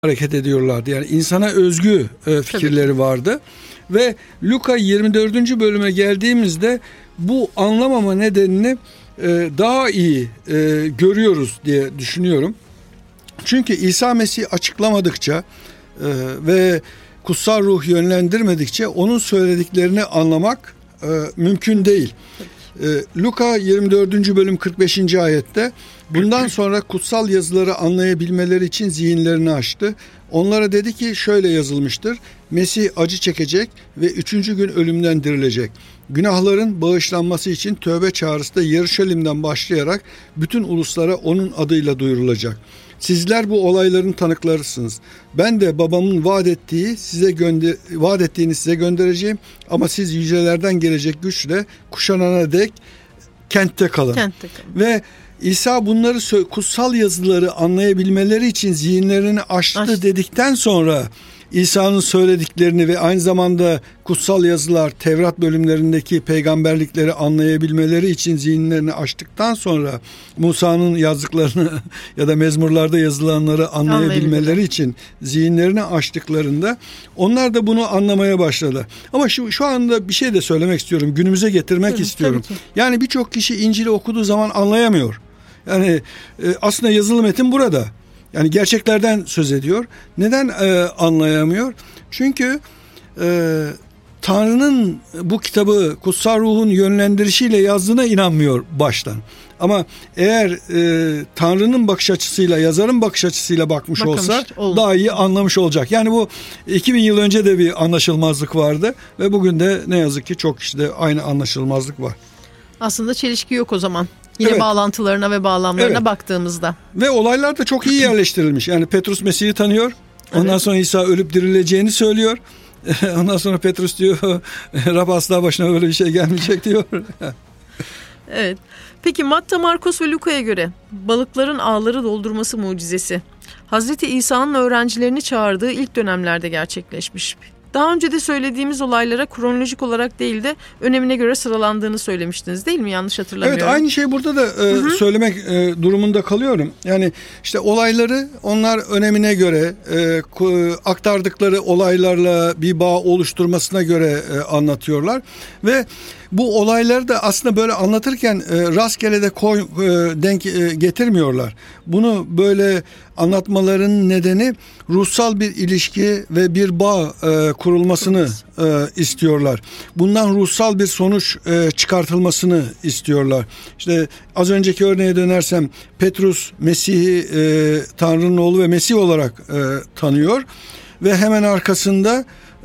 hareket ediyorlardı. Yani insana özgü fikirleri vardı. Ve Luka 24. bölüme geldiğimizde bu anlamama nedenini daha iyi görüyoruz diye düşünüyorum. Çünkü İsa Mesih açıklamadıkça ve kutsal ruh yönlendirmedikçe onun söylediklerini anlamak mümkün değil. Luka 24. bölüm 45. ayette bundan sonra kutsal yazıları anlayabilmeleri için zihinlerini açtı. Onlara dedi ki şöyle yazılmıştır. Mesih acı çekecek ve 3. gün ölümden dirilecek. Günahların bağışlanması için tövbe çağrısı da Yeruşalim'den başlayarak bütün uluslara onun adıyla duyurulacak. Sizler bu olayların tanıklarısınız. Ben de babamın vaat ettiğini size göndereceğim ama siz yücelerden gelecek güçle kuşanana dek kentte kalın. Ve İsa bunları kutsal yazıları anlayabilmeleri için zihinlerini açtı dedikten sonra İsa'nın söylediklerini ve aynı zamanda kutsal yazılar, Tevrat bölümlerindeki peygamberlikleri anlayabilmeleri için zihinlerini açtıktan sonra Musa'nın yazdıklarını ya da mezmurlarda yazılanları anlayabilmeleri için zihinlerini açtıklarında onlar da bunu anlamaya başladı. Ama şu anda bir şey de söylemek istiyorum, günümüze getirmek istiyorum. Yani birçok kişi İncil'i okuduğu zaman anlayamıyor. Yani aslında yazılı metin burada. Yani gerçeklerden söz ediyor. Neden anlayamıyor? Çünkü Tanrı'nın bu kitabı kutsal ruhun yönlendirişiyle yazdığına inanmıyor baştan. Ama eğer Tanrı'nın bakış açısıyla, yazarın bakış açısıyla bakmış olsa daha iyi anlamış olacak. Yani bu 2000 yıl önce de bir anlaşılmazlık vardı ve bugün de ne yazık ki çok kişide aynı anlaşılmazlık var. Aslında çelişki yok o zaman. Yine bağlantılarına ve bağlamlarına baktığımızda. Ve olaylar da çok iyi yerleştirilmiş. Yani Petrus Mesih'i tanıyor. Ondan sonra İsa ölüp dirileceğini söylüyor. Ondan sonra Petrus diyor Rab asla başına böyle bir şey gelmeyecek diyor. Evet. Peki Matta, Markos ve Luka'ya göre balıkların ağları doldurması mucizesi Hazreti İsa'nın öğrencilerini çağırdığı ilk dönemlerde gerçekleşmiş. Daha önce de söylediğimiz olaylara kronolojik olarak değil de önemine göre sıralandığını söylemiştiniz değil mi? Yanlış hatırlamıyorum. Evet, aynı şeyi burada da söylemek durumunda kalıyorum. Yani işte olayları onlar önemine göre aktardıkları olaylarla bir bağ oluşturmasına göre anlatıyorlar. Ve bu olayları da aslında böyle anlatırken rastgele de denk getirmiyorlar. Bunu böyle anlatmaların nedeni ruhsal bir ilişki ve bir bağ kurulmasını istiyorlar. Bundan ruhsal bir sonuç çıkartılmasını istiyorlar. İşte az önceki örneğe dönersem Petrus Mesih'i Tanrı'nın oğlu ve Mesih olarak tanıyor ve hemen arkasında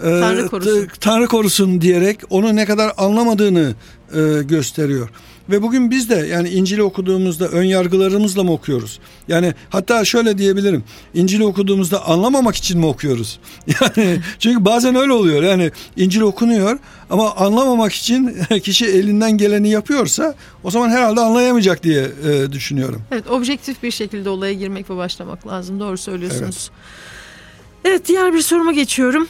Tanrı korusun diyerek onu ne kadar anlamadığını gösteriyor. Ve bugün biz de yani İncil'i okuduğumuzda ön yargılarımızla mı okuyoruz? Yani hatta şöyle diyebilirim. İncil'i okuduğumuzda anlamamak için mi okuyoruz? Yani çünkü bazen öyle oluyor. Yani İncil okunuyor ama anlamamak için kişi elinden geleni yapıyorsa o zaman herhalde anlayamayacak diye düşünüyorum. Evet, objektif bir şekilde olaya girmek ve başlamak lazım. Doğru söylüyorsunuz. Evet, diğer bir soruma geçiyorum.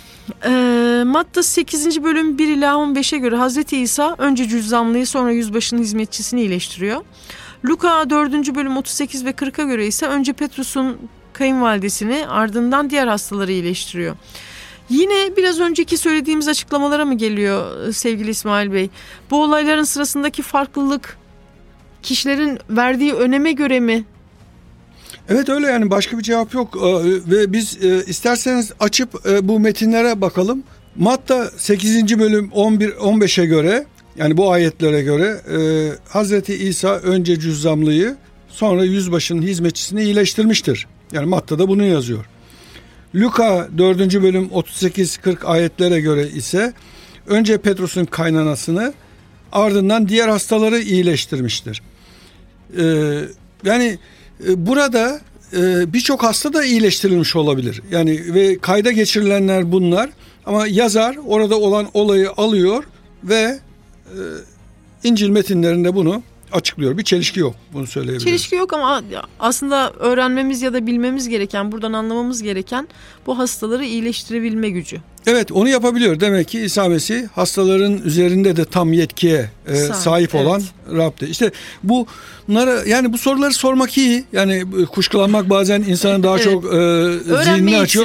Matta 8. bölüm 1 ila 15'e göre Hazreti İsa önce cüzzamlıyı sonra yüzbaşının hizmetçisini iyileştiriyor. Luka 4. bölüm 38 ve 40'a göre ise önce Petrus'un kayınvalidesini ardından diğer hastaları iyileştiriyor. Yine biraz önceki söylediğimiz açıklamalara mı geliyor sevgili İsmail Bey? Bu olayların sırasındaki farklılık kişilerin verdiği öneme göre mi? Evet, öyle, yani başka bir cevap yok ve biz isterseniz açıp bu metinlere bakalım. Matta 8. bölüm 11-15'e göre, yani bu ayetlere göre Hazreti İsa önce cüzzamlıyı sonra yüzbaşının hizmetçisini iyileştirmiştir. Yani Matta'da bunu yazıyor. Luka 4. bölüm 38-40 ayetlere göre ise önce Petrus'un kaynanasını ardından diğer hastaları iyileştirmiştir. Yani burada birçok hasta da iyileştirilmiş olabilir. Yani ve kayda geçirilenler bunlar. Ama yazar orada olan olayı alıyor ve İncil metinlerinde bunu açıklıyor. Bir çelişki yok. Bunu söyleyebilirim. Çelişki yok ama aslında öğrenmemiz ya da bilmemiz gereken, buradan anlamamız gereken bu hastaları iyileştirebilme gücü. Evet, onu yapabiliyor. Demek ki İsa Mesih hastaların üzerinde de tam yetkiye sahip olan Rab'di. İşte bunları, yani bu soruları sormak iyi. Yani kuşkulanmak bazen insanın daha çok zihnini açıyor.